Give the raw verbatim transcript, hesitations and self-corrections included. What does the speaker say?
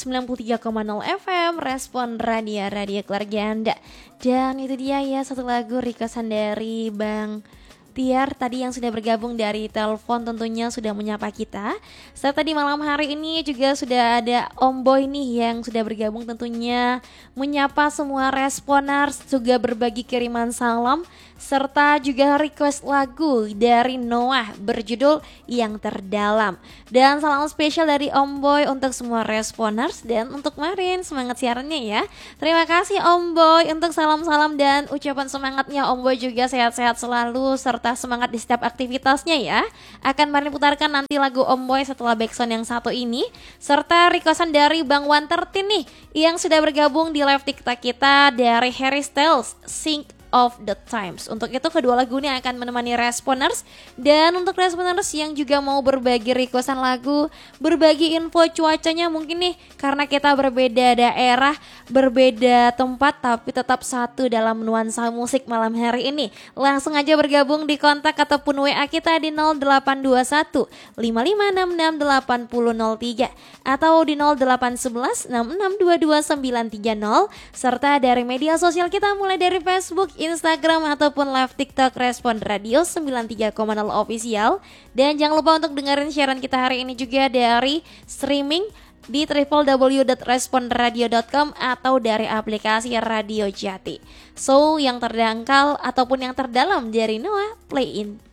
sembilan puluh tiga koma nol F M Respon Radio, radio keluarga Anda. Dan itu dia ya satu lagu requestan dari Bang Tiar tadi yang sudah bergabung dari telepon, tentunya sudah menyapa kita. Serta di malam hari ini juga sudah ada Om Boy nih yang sudah bergabung, tentunya menyapa semua responers, juga berbagi kiriman salam serta juga request lagu dari Noah berjudul Yang Terdalam. Dan salam spesial dari Om Boy untuk semua responers dan untuk Marin, semangat siarannya ya. Terima kasih Om Boy untuk salam-salam dan ucapan semangatnya. Om Boy juga sehat-sehat selalu serta semangat di setiap aktivitasnya ya. Akan Marin putarkan nanti lagu Om Boy setelah backsound yang satu ini, serta requestan dari Bang Wan Tertin nih yang sudah bergabung di live TikTok kita dari Harry Styles, Sync of the Times. Untuk itu kedua lagu ini akan menemani responers. Dan untuk responers yang juga mau berbagi requestan lagu, berbagi info cuacanya mungkin nih, karena kita berbeda daerah, berbeda tempat, tapi tetap satu dalam nuansa musik malam hari ini, langsung aja bergabung di kontak ataupun W A kita di nol delapan dua satu lima lima enam enam delapan nol nol tiga atau di nol delapan satu satu enam enam dua dua sembilan tiga nol, serta dari media sosial kita mulai dari Facebook, Instagram ataupun live TikTok Respon Radio sembilan puluh tiga koma nol Official. Dan jangan lupa untuk dengerin siaran kita hari ini juga dari streaming di w w w dot respon radio dot com atau dari aplikasi Radio Jati. So, yang terdangkal ataupun yang terdalam dari Noah, play in